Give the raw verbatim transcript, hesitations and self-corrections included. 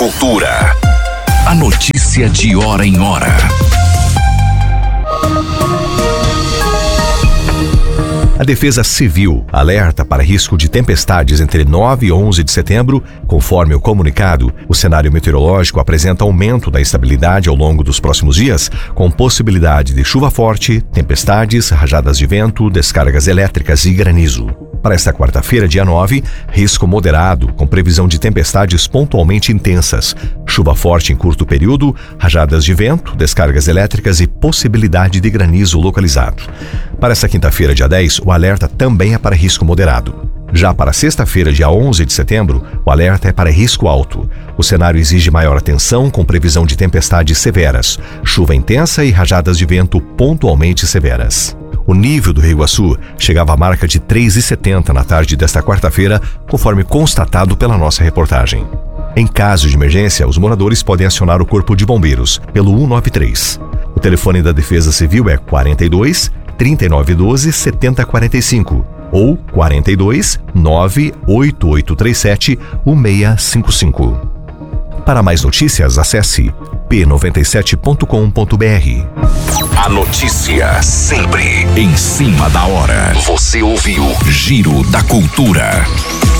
Cultura. A notícia de hora em hora. A Defesa Civil alerta para risco de tempestades entre nove e onze de setembro. Conforme o comunicado, o cenário meteorológico apresenta aumento da instabilidade ao longo dos próximos dias, com possibilidade de chuva forte, tempestades, rajadas de vento, descargas elétricas e granizo. Para esta quarta-feira, dia nove, risco moderado, com previsão de tempestades pontualmente intensas, chuva forte em curto período, rajadas de vento, descargas elétricas e possibilidade de granizo localizado. Para esta quinta-feira, dia dez, o alerta também é para risco moderado. Já para sexta-feira, dia onze de setembro, o alerta é para risco alto. O cenário exige maior atenção, com previsão de tempestades severas, chuva intensa e rajadas de vento pontualmente severas. O nível do Rio Iguaçu chegava à marca de três e setenta na tarde desta quarta-feira, conforme constatado pela nossa reportagem. Em caso de emergência, os moradores podem acionar o Corpo de Bombeiros pelo cento e noventa e três. O telefone da Defesa Civil é quarenta e dois, trinta e nove doze, setenta quarenta e cinco ou quarenta e dois, nove oito oito três sete, um seis cinco cinco. Para mais notícias, acesse p noventa e sete ponto com ponto b r. A notícia sempre em cima da hora. Você ouviu Giro da Cultura.